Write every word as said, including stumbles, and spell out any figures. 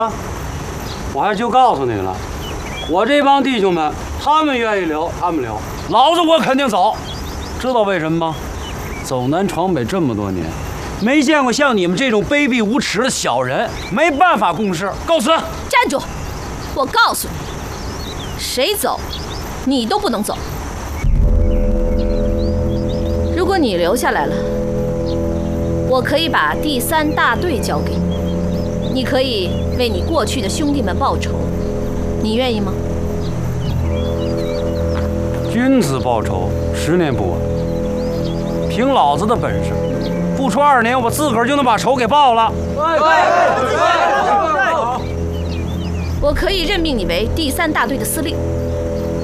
我还就告诉你了，我这帮弟兄们，他们愿意留，他们留，老子我肯定走。知道为什么吗？走南闯北这么多年，没见过像你们这种卑鄙无耻的小人，没办法共事。告辞。 站住！我告诉你，谁走，你都不能走。如果你留下来了，我可以把第三大队交给你，你可以为你过去的兄弟们报仇，你愿意吗？ 君子报仇，十年不晚。凭老子的本事，不出二年，我自个儿就能把仇给报了。 我可以任命你为第三大队的司令。